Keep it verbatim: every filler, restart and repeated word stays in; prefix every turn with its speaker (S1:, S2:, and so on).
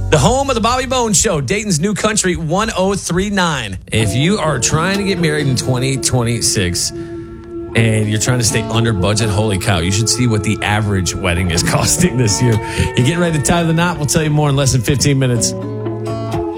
S1: The home of the Bobby Bones Show, Dayton's New Country one oh three point nine. If you are trying to get married in twenty twenty-six and you're trying to stay under budget, holy cow, you should see what the average wedding is costing this year. You're getting ready to tie the knot. We'll tell you more in less than fifteen minutes.